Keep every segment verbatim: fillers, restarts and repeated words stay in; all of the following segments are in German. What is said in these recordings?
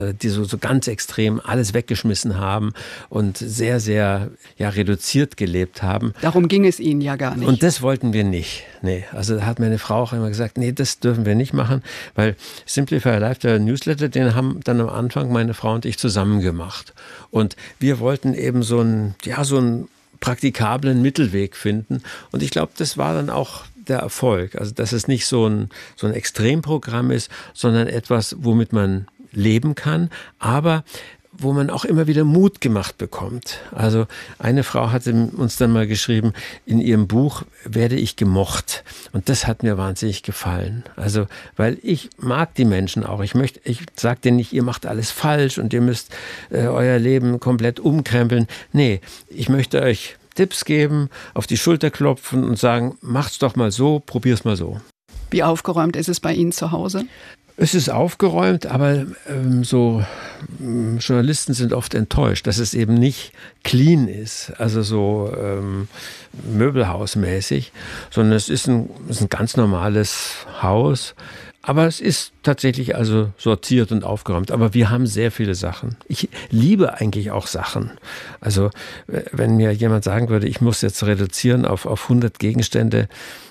die so, so ganz extrem alles weggeschmissen haben und sehr, sehr ja, reduziert gelebt haben. Darum ging es Ihnen ja gar nicht. Und das wollten wir nicht. Nee, also da hat meine Frau auch immer gesagt, nee, das dürfen wir nicht machen, weil Simplify Life, der Newsletter, den haben dann am Anfang meine Frau und ich zusammen gemacht. Und wir wollten eben so ein, ja, so einen praktikablen Mittelweg finden. Und ich glaube, das war dann auch der Erfolg. Also, dass es nicht so ein, so ein Extremprogramm ist, sondern etwas, womit man leben kann, aber wo man auch immer wieder Mut gemacht bekommt. Also eine Frau hatte uns dann mal geschrieben, in ihrem Buch werde ich gemocht. Und das hat mir wahnsinnig gefallen. Also, weil ich mag die Menschen auch. Ich möchte, ich sage denen nicht, ihr macht alles falsch und ihr müsst äh, euer Leben komplett umkrempeln. Nee, ich möchte euch Tipps geben, auf die Schulter klopfen und sagen, macht's doch mal so, probier's mal so. Wie aufgeräumt ist es bei Ihnen zu Hause? Es ist aufgeräumt, aber ähm, so ähm, Journalisten sind oft enttäuscht, dass es eben nicht clean ist, also so ähm, möbelhausmäßig, sondern es ist ein, es ist ein ganz normales Haus. Aber es ist tatsächlich also sortiert und aufgeräumt. Aber wir haben sehr viele Sachen. Ich liebe eigentlich auch Sachen. Also wenn mir jemand sagen würde, ich muss jetzt reduzieren auf, auf hundert Gegenstände,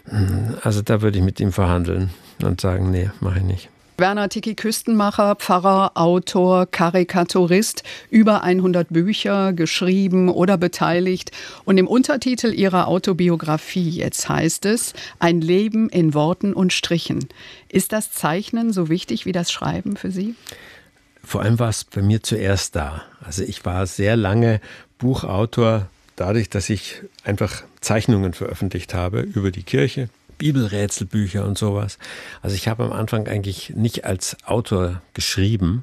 also da würde ich mit ihm verhandeln und sagen, nee, mache ich nicht. Werner Tiki Küstenmacher, Pfarrer, Autor, Karikaturist, über hundert Bücher geschrieben oder beteiligt. Und im Untertitel Ihrer Autobiografie, jetzt heißt es, ein Leben in Worten und Strichen. Ist das Zeichnen so wichtig wie das Schreiben für Sie? Vor allem war es bei mir zuerst da. Also ich war sehr lange Buchautor, dadurch, dass ich einfach Zeichnungen veröffentlicht habe über die Kirche. Bibelrätselbücher und sowas. Also ich habe am Anfang eigentlich nicht als Autor geschrieben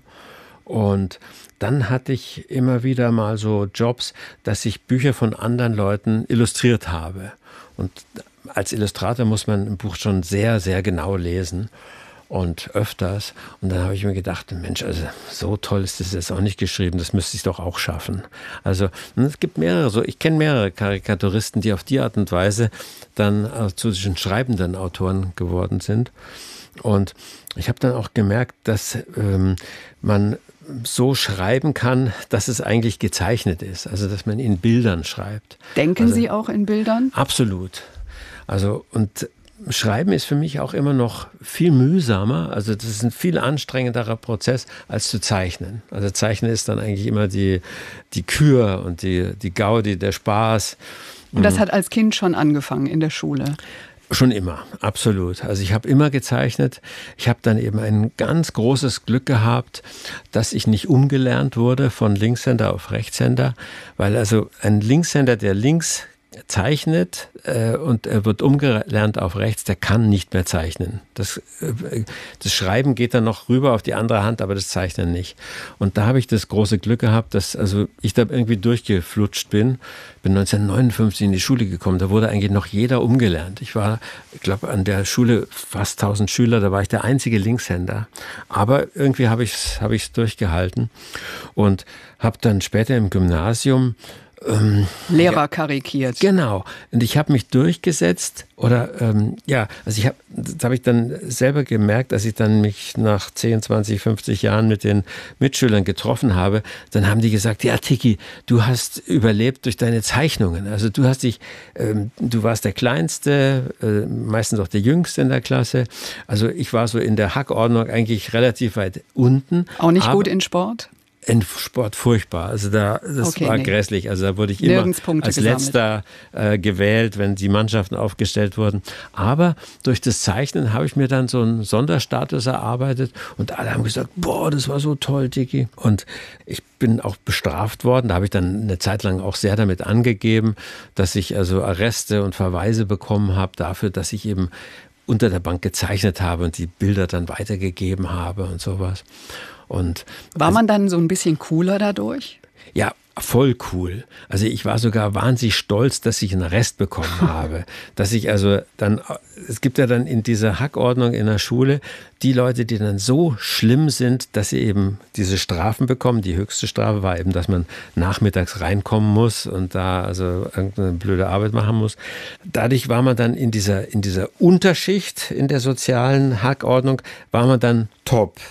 und dann hatte ich immer wieder mal so Jobs, dass ich Bücher von anderen Leuten illustriert habe. Und als Illustrator muss man ein Buch schon sehr, sehr genau lesen und öfters. Und dann habe ich mir gedacht, Mensch, also so toll ist das jetzt auch nicht geschrieben, das müsste ich doch auch schaffen. Also es gibt mehrere, so ich kenne mehrere Karikaturisten, die auf die Art und Weise dann zu den schreibenden Autoren geworden sind. Und ich habe dann auch gemerkt, dass ähm, man so schreiben kann, dass es eigentlich gezeichnet ist, also dass man in Bildern schreibt. Denken also, Sie auch in Bildern? Absolut. Also und Schreiben ist für mich auch immer noch viel mühsamer, also das ist ein viel anstrengenderer Prozess als zu zeichnen. Also Zeichnen ist dann eigentlich immer die, die Kür und die, die Gaudi, der Spaß. Und das hat als Kind schon angefangen in der Schule? Schon immer, absolut. Also ich habe immer gezeichnet. Ich habe dann eben ein ganz großes Glück gehabt, dass ich nicht umgelernt wurde von Linkshänder auf Rechtshänder, weil also ein Linkshänder, der links zeichnet äh, und er wird umgelernt auf rechts, der kann nicht mehr zeichnen. Das, äh, das Schreiben geht dann noch rüber auf die andere Hand, aber das Zeichnen nicht. Und da habe ich das große Glück gehabt, dass also ich da irgendwie durchgeflutscht bin. Bin neunzehnhundertneunundfünfzig in die Schule gekommen, da wurde eigentlich noch jeder umgelernt. Ich war, ich glaube, an der Schule fast tausend Schüler, da war ich der einzige Linkshänder. Aber irgendwie habe ich es habe ich es durchgehalten und habe dann später im Gymnasium Ähm, Lehrer ja, karikiert. Genau. Und ich habe mich durchgesetzt oder ähm, ja, also ich habe, das habe ich dann selber gemerkt, als ich dann mich nach zehn, zwanzig, fünfzig Jahren mit den Mitschülern getroffen habe, dann haben die gesagt, ja Tiki, du hast überlebt durch deine Zeichnungen. Also du hast dich, ähm, du warst der Kleinste, äh, meistens auch der Jüngste in der Klasse. Also ich war so in der Hackordnung eigentlich relativ weit unten. Auch nicht gut in Sport? In Sport furchtbar. Also da, das okay, war nee. grässlich. Also da wurde ich immer als gesammelt. Letzter äh, gewählt, wenn die Mannschaften aufgestellt wurden. Aber durch das Zeichnen habe ich mir dann so einen Sonderstatus erarbeitet und alle haben gesagt, boah, das war so toll, Tiki. Und ich bin auch bestraft worden. Da habe ich dann eine Zeit lang auch sehr damit angegeben, dass ich also Arreste und Verweise bekommen habe dafür, dass ich eben unter der Bank gezeichnet habe und die Bilder dann weitergegeben habe und sowas. Und war man dann so ein bisschen cooler dadurch? Ja, voll cool. Also ich war sogar wahnsinnig stolz, dass ich einen Arrest bekommen habe. Dass ich also dann, es gibt ja dann in dieser Hackordnung in der Schule die Leute, die dann so schlimm sind, dass sie eben diese Strafen bekommen. Die höchste Strafe war eben, dass man nachmittags reinkommen muss und da also irgendeine blöde Arbeit machen muss. Dadurch war man dann in dieser, in dieser Unterschicht in der sozialen Hackordnung, war man dann top.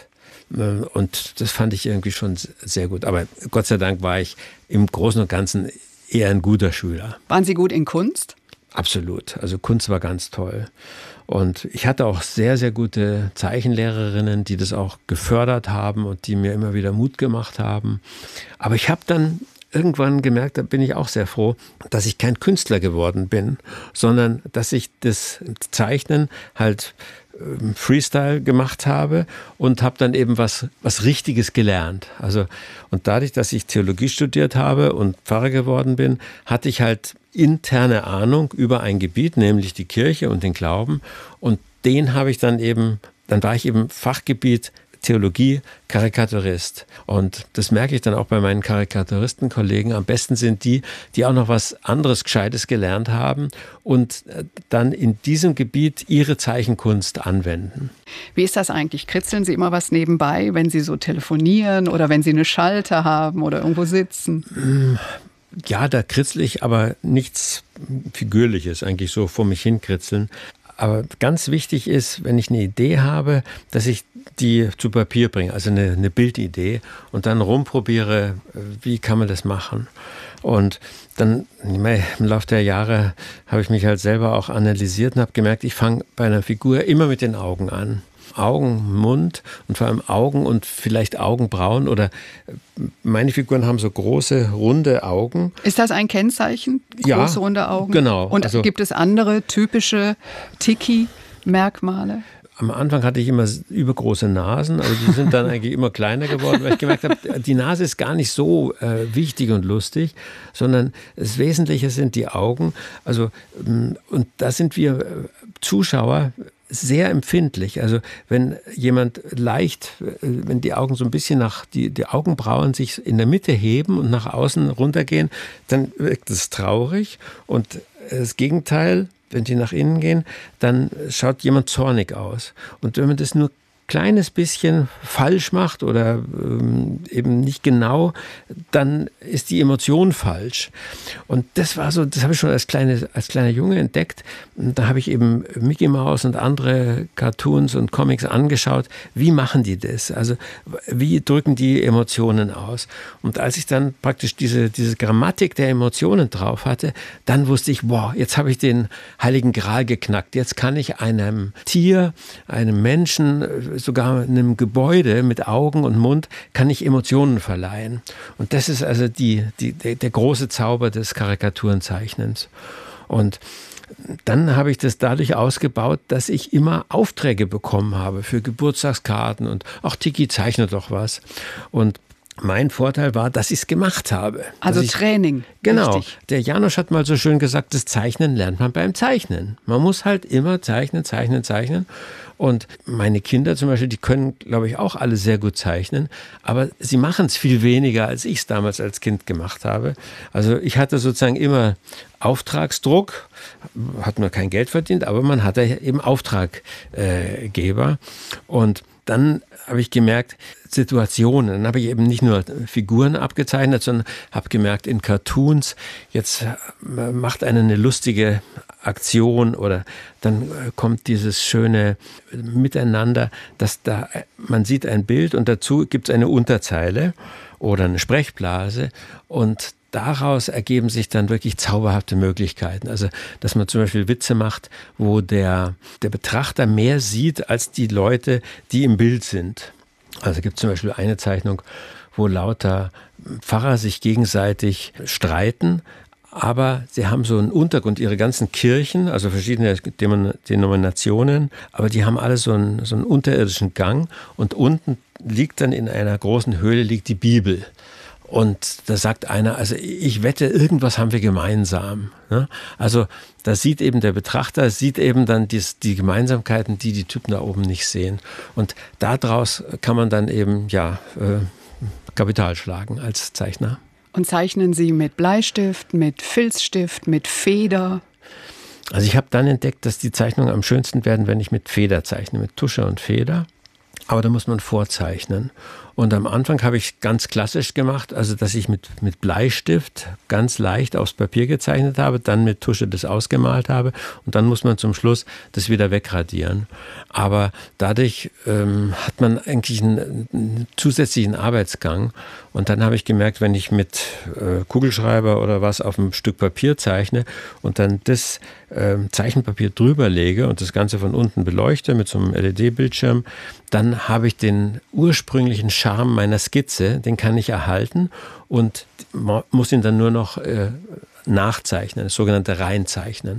Und das fand ich irgendwie schon sehr gut. Aber Gott sei Dank war ich im Großen und Ganzen eher ein guter Schüler. Waren Sie gut in Kunst? Absolut. Also Kunst war ganz toll. Und ich hatte auch sehr, sehr gute Zeichenlehrerinnen, die das auch gefördert haben und die mir immer wieder Mut gemacht haben. Aber ich habe dann irgendwann gemerkt, da bin ich auch sehr froh, dass ich kein Künstler geworden bin, sondern dass ich das Zeichnen halt Freestyle gemacht habe und habe dann eben was, was Richtiges gelernt. Also, und dadurch, dass ich Theologie studiert habe und Pfarrer geworden bin, hatte ich halt interne Ahnung über ein Gebiet, nämlich die Kirche und den Glauben. Und den habe ich dann eben, dann war ich eben Fachgebiet Theologie, Karikaturist. Und das merke ich dann auch bei meinen Karikaturistenkollegen. Am besten sind die, die auch noch was anderes Gescheites gelernt haben und dann in diesem Gebiet ihre Zeichenkunst anwenden. Wie ist das eigentlich? Kritzeln Sie immer was nebenbei, wenn Sie so telefonieren oder wenn Sie eine Schalte haben oder irgendwo sitzen? Ja, da kritzel ich, aber nichts Figürliches, eigentlich so vor mich hin kritzeln. Aber ganz wichtig ist, wenn ich eine Idee habe, dass ich die zu Papier bringe, also eine, eine Bildidee und dann rumprobiere, wie kann man das machen. Und dann im Laufe der Jahre habe ich mich halt selber auch analysiert und habe gemerkt, ich fange bei einer Figur immer mit den Augen an. Augen, Mund und vor allem Augen und vielleicht Augenbrauen oder meine Figuren haben so große, runde Augen. Ist das ein Kennzeichen? Große, ja, runde Augen? Genau. Und also, gibt es andere typische Tiki-Merkmale? Am Anfang hatte ich immer übergroße Nasen, also die sind dann eigentlich immer kleiner geworden, weil ich gemerkt habe, die Nase ist gar nicht so äh, wichtig und lustig, sondern das Wesentliche sind die Augen. Also, und da sind wir Zuschauer sehr empfindlich. Also wenn jemand leicht, wenn die Augen so ein bisschen nach, die, die Augenbrauen sich in der Mitte heben und nach außen runtergehen, dann wirkt es traurig. Und das Gegenteil, wenn die nach innen gehen, dann schaut jemand zornig aus. Und wenn man das nur kleines bisschen falsch macht oder ähm, eben nicht genau, dann ist die Emotion falsch. Und das war so, das habe ich schon als, kleine, als kleiner Junge entdeckt. Und da habe ich eben Mickey Mouse und andere Cartoons und Comics angeschaut. Wie machen die das? Also wie drücken die Emotionen aus? Und als ich dann praktisch diese, diese Grammatik der Emotionen drauf hatte, dann wusste ich, wow, jetzt habe ich den Heiligen Gral geknackt. Jetzt kann ich einem Tier, einem Menschen, sogar einem Gebäude mit Augen und Mund kann ich Emotionen verleihen. Und das ist also die, die, der, der große Zauber des Karikaturenzeichnens. Und dann habe ich das dadurch ausgebaut, dass ich immer Aufträge bekommen habe für Geburtstagskarten und auch Tiki, zeichne doch was. Und mein Vorteil war, dass ich es gemacht habe. Also ich, Training. Genau. Richtig. Der Janosch hat mal so schön gesagt, das Zeichnen lernt man beim Zeichnen. Man muss halt immer zeichnen, zeichnen, zeichnen. Und meine Kinder zum Beispiel, die können, glaube ich, auch alle sehr gut zeichnen. Aber sie machen es viel weniger, als ich es damals als Kind gemacht habe. Also ich hatte sozusagen immer Auftragsdruck, hat nur kein Geld verdient, aber man hatte eben Auftraggeber. Und dann habe ich gemerkt, Situationen, dann habe ich eben nicht nur Figuren abgezeichnet, sondern habe gemerkt, in Cartoons, jetzt macht einer eine lustige Aktion oder dann kommt dieses schöne Miteinander, dass da, man sieht ein Bild und dazu gibt es eine Unterzeile oder eine Sprechblase und daraus ergeben sich dann wirklich zauberhafte Möglichkeiten. Also, dass man zum Beispiel Witze macht, wo der, der Betrachter mehr sieht als die Leute, die im Bild sind. Also gibt es zum Beispiel eine Zeichnung, wo lauter Pfarrer sich gegenseitig streiten, aber sie haben so einen Untergrund, ihre ganzen Kirchen, also verschiedene Denominationen, aber die haben alle so einen, so einen unterirdischen Gang und unten liegt dann in einer großen Höhle liegt die Bibel. Und da sagt einer, also ich wette, irgendwas haben wir gemeinsam. Also da sieht eben der Betrachter, sieht eben dann die, die Gemeinsamkeiten, die die Typen da oben nicht sehen. Und daraus kann man dann eben ja äh, Kapital schlagen als Zeichner. Und zeichnen Sie mit Bleistift, mit Filzstift, mit Feder? Also ich habe dann entdeckt, dass die Zeichnungen am schönsten werden, wenn ich mit Feder zeichne, mit Tusche und Feder. Aber da muss man vorzeichnen. Und am Anfang habe ich ganz klassisch gemacht, also dass ich mit, mit Bleistift ganz leicht aufs Papier gezeichnet habe, dann mit Tusche das ausgemalt habe und dann muss man zum Schluss das wieder wegradieren. Aber dadurch ähm, hat man eigentlich einen, einen zusätzlichen Arbeitsgang. Und dann habe ich gemerkt, wenn ich mit äh, Kugelschreiber oder was auf ein Stück Papier zeichne und dann das äh, Zeichenpapier drüber lege und das Ganze von unten beleuchte mit so einem L E D-Bildschirm, dann habe ich den ursprünglichen Charme meiner Skizze, den kann ich erhalten und muss ihn dann nur noch äh, nachzeichnen, das sogenannte Reinzeichnen.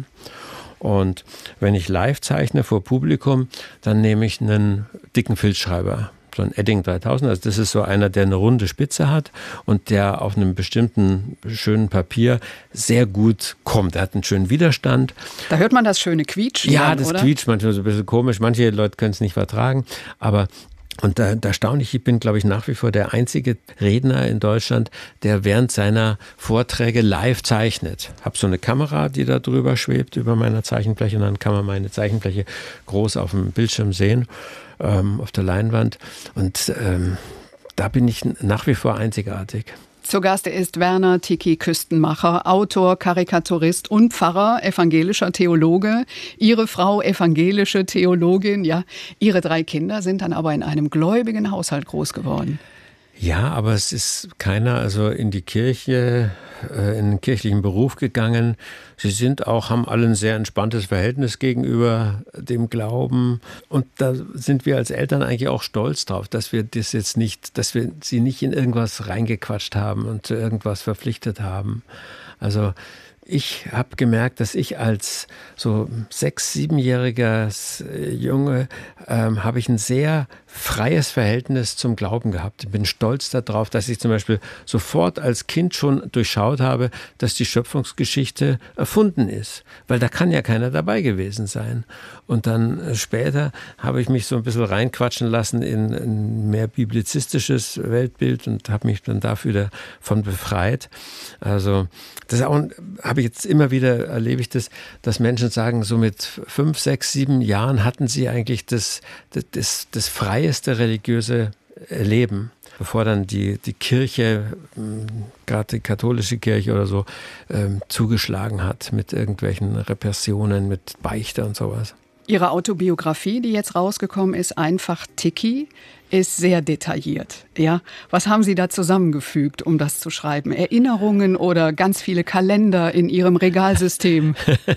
Und wenn ich live zeichne vor Publikum, dann nehme ich einen dicken Filzschreiber, so ein Edding dreitausend. Also das ist so einer, der eine runde Spitze hat und der auf einem bestimmten schönen Papier sehr gut kommt. Er hat einen schönen Widerstand. Da hört man das schöne Quietschen. Ja, dann, das oder? quietscht manchmal so ein bisschen komisch. Manche Leute können es nicht vertragen, aber und da, da staune ich, ich bin, glaube ich, nach wie vor der einzige Redner in Deutschland, der während seiner Vorträge live zeichnet. Ich habe so eine Kamera, die da drüber schwebt, über meiner Zeichenfläche, und dann kann man meine Zeichenfläche groß auf dem Bildschirm sehen, ähm, auf der Leinwand. Und ähm, da bin ich nach wie vor einzigartig. Zu Gast ist Werner Tiki Küstenmacher, Autor, Karikaturist und Pfarrer, evangelischer Theologe. Ihre Frau evangelische Theologin, ja. Ihre drei Kinder sind dann aber in einem gläubigen Haushalt groß geworden. Ja, aber es ist keiner also in die Kirche, äh, in den kirchlichen Beruf gegangen. Sie sind auch, haben alle ein sehr entspanntes Verhältnis gegenüber dem Glauben. Und da sind wir als Eltern eigentlich auch stolz drauf, dass wir das jetzt nicht, dass wir sie nicht in irgendwas reingequatscht haben und zu irgendwas verpflichtet haben. Also ich habe gemerkt, dass ich als so sechs-, siebenjähriger Junge ähm, habe ich ein sehr freies Verhältnis zum Glauben gehabt. Ich bin stolz darauf, dass ich zum Beispiel sofort als Kind schon durchschaut habe, dass die Schöpfungsgeschichte erfunden ist, weil da kann ja keiner dabei gewesen sein. Und dann äh, später habe ich mich so ein bisschen reinquatschen lassen in ein mehr biblizistisches Weltbild und habe mich dann dafür davon befreit. Also das ist auch, habe ich jetzt immer wieder, erlebe ich das, dass Menschen sagen, so mit fünf, sechs, sieben Jahren hatten sie eigentlich das, das, das, das freieste religiöse Leben, bevor dann die, die Kirche, gerade die katholische Kirche oder so, ähm, zugeschlagen hat mit irgendwelchen Repressionen, mit Beichte und sowas. Ihre Autobiografie, die jetzt rausgekommen ist, Einfach Tiki, ist sehr detailliert. Ja, was haben Sie da zusammengefügt, um das zu schreiben? Erinnerungen oder ganz viele Kalender in Ihrem Regalsystem?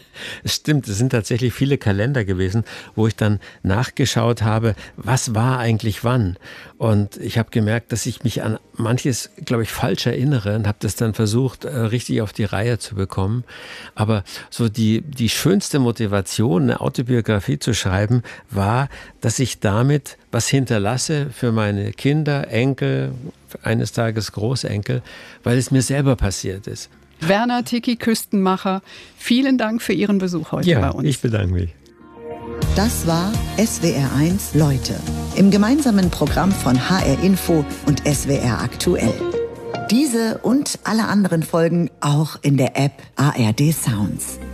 Es stimmt, es sind tatsächlich viele Kalender gewesen, wo ich dann nachgeschaut habe, was war eigentlich wann. Und ich habe gemerkt, dass ich mich an manches, glaube ich, falsch erinnere und habe das dann versucht, richtig auf die Reihe zu bekommen. Aber so die, die schönste Motivation, eine Autobiografie zu schreiben, war, dass ich damit was hinterlasse für meine Kinder, Enkel, eines Tages Großenkel, weil es mir selber passiert ist. Werner Tiki Küstenmacher, vielen Dank für Ihren Besuch heute ja, bei uns. Ich bedanke mich. Das war S W R eins Leute im gemeinsamen Programm von H R Info und S W R Aktuell. Diese und alle anderen Folgen auch in der App A R D Sounds.